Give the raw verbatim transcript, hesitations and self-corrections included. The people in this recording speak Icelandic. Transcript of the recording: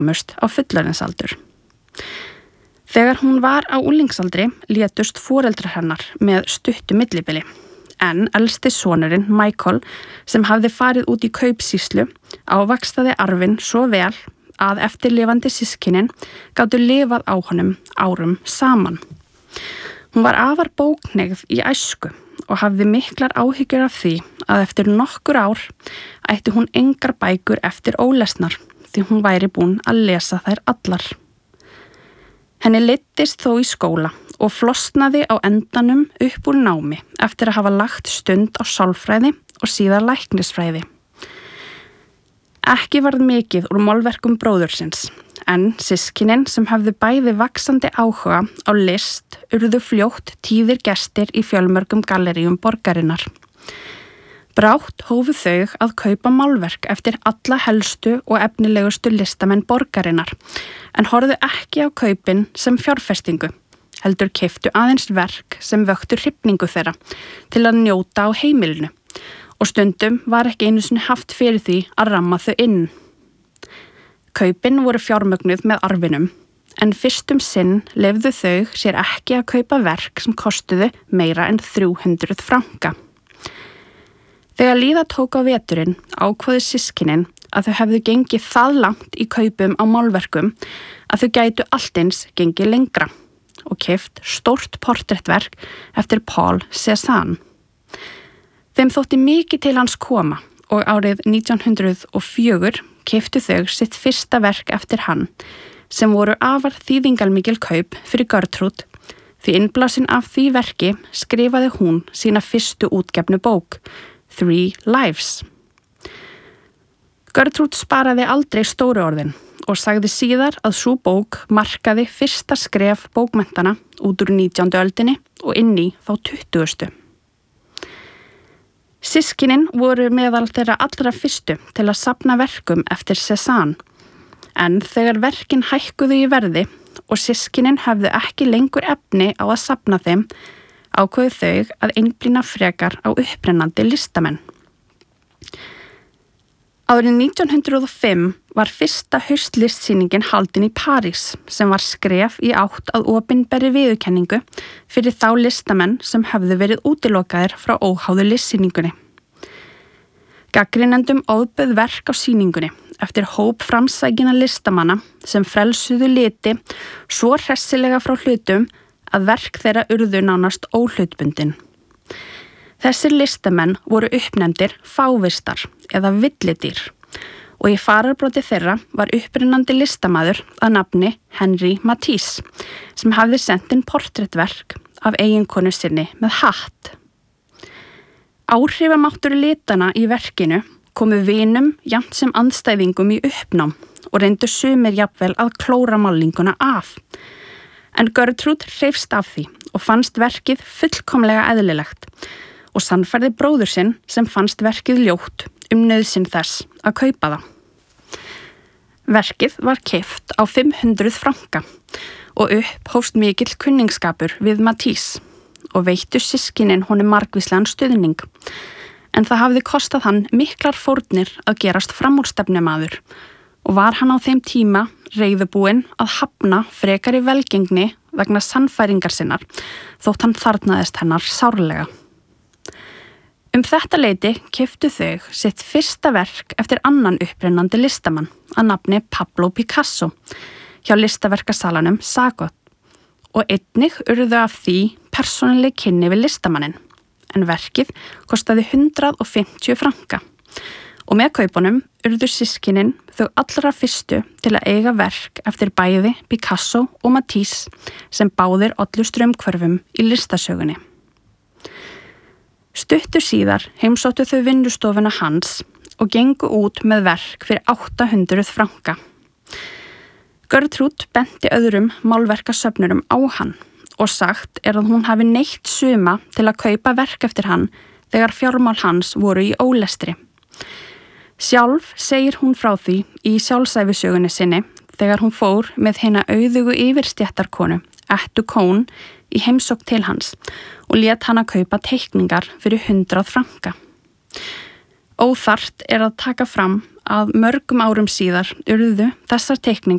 komust á fullorðinsaldur. Þegar hún var á unglingsaldri létust foreldrar hennar með stuttu millibili, en elsti sonurinn Michael, sem hafði farið út í kaupsýslu, ávaxtaði arfinn svo vel að eftirlifandi systkinin gátu lifað á honum árum saman. Hún var afar bókneigð í æsku og hafði miklar áhyggjur af því að eftir nokkur ár ætti hún engar bækur eftir ólesnar því hún væri búin að lesa þær allar. Henni leiddist þó í skóla og flosnaði á endanum upp úr námi eftir að hafa lagt stund á sálfræði og síðar læknisfræði. Ekki varð mikið úr málverkum bróðursins, en systkinin sem hafði bæði vaxandi áhuga á list urðu fljótt tíðir gestir í fjölmörgum galleríum borgarinnar. Brátt hófu þau að kaupa málverk eftir alla helstu og efnilegustu listamenn borgarinnar, en horfðu ekki á kaupin sem fjárfestingu, heldur keyptu aðeins verk sem vöktu hrifningu þeirra til að njóta á heimilinu og stundum var ekki einu sinni haft fyrir því að ramma þau inn. Kaupin voru fjármögnuð með arfinum, en fyrstum sinn leyfðu þau sér ekki að kaupa verk sem kostuðu meira en þrjú hundruð franka. Þegar líða tók á veturinn ákváðu systkinin að þau hefðu gengið það langt í kaupum á málverkum að þau gætu allt eins gengið lengra og keypt stórt portrettverk eftir Paul Cézanne. Þeim þótti mikið til hans koma og árið nítján hundruð og fjögur keyptu þau sitt fyrsta verk eftir hann sem voru afar þýðingarmikil kaup fyrir Gertrude því innblásin af því verki skrifaði hún sína fyrstu útgefnu bók Three Lives. Gertrude sparaði aldrei stóru orðin og sagði síðar að sú bók markaði fyrsta skref bókmenntana út úr nítjándu öldinni og inn í þá tuttugustu. Systkinin voru meðal þeirra allra fyrstu til að safna verkum eftir Cézanne, en þegar verkin hækkuðu í verði og systkinin höfðu ekki lengur efni á að safna þeim, ákváðu þau að einblína frekar á upprennandi listamenn. Árið nítján hundruð og fimm var fyrsta haustlistsýningin haldin í París sem var skref í átt að opinberri viðurkenningu fyrir þá listamenn sem höfðu verið útilokaðir frá óháðu listsýningunni. Gagnrýnendum ofbauð verk á sýningunni eftir hóp framsækinna listamanna sem frelsuðu liti svo hressilega frá hlutum að verk þeirra urðu nánast óhlutbundin. Þessir listamenn voru uppnefndir fávistar eða villidýr og í fararbróti þeirra var upprennandi listamaður að nafni Henri Matisse sem hafði sent inn portrettverk af eiginkonu sinni með hatt. Áhrifamáttur litana í verkinu komu vinum jafnt sem andstæðingum í uppnám og reyndu sumir jafnvel að klóra málninguna af. En Gertrude hreifst af því og fannst verkið fullkomlega eðlilegt og sannfærði bróður sinn sem fannst verkið ljótt um nauðsyn þess að kaupa það. Verkið var keypt á fimm hundruð franka og upp hófst mikill kunningsskapur við Matisse og veittu systkinin honum margvíslegan stuðning, en það hafði kostað hann miklar fórnir að gerast framúrstefnumaður og var hann á þeim tíma reiðubúinn að hafna frekari velgengni vegna sannfæringar sinnar þótt hann þarfnaðist hennar sárlega. Um þetta leyti keyptu þau sitt fyrsta verk eftir annan upprennandi listamann að nafni Pablo Picasso hjá listaverkasalanum Sagot og einnig urðu af því persónuleg kynni við listamannin, en verkið kostaði hundrað og fimmtíu franka. Og með kaupunum urðu systkinin þau allra fyrstu til að eiga verk eftir bæði Picasso og Matisse sem báðir ollu straumhvörfum í listasögunni. Stuttu síðar heimsóttu þau vinnustofuna hans og gengu út með verk fyrir átta hundruð franka. Gertrude benti öðrum málverkasöfnurum á hann og sagt er að hún hafi neytt suma til að kaupa verk eftir hann þegar fjármál hans voru í ólestri. Sjálf segir hún frá því í sjálfsævisögunni sinni þegar hún fór með hina auðugu yfirstéttarkonu, Ettu Kohn, í heimsókn til hans og lét hana kaupa teikningar fyrir hundrað franka. Óþarft er að taka fram að mörgum árum síðar urðu þessar teikningar